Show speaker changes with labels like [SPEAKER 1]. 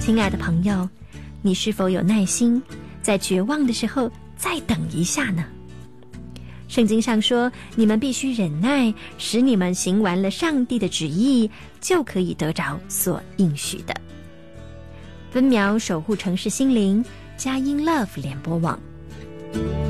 [SPEAKER 1] 亲爱的朋友，你是否有耐心，在绝望的时候再等一下呢？圣经上说，你们必须忍耐，使你们行完了上帝的旨意，就可以得着所应许的。分秒守护城市心灵，佳音 Love 联播网。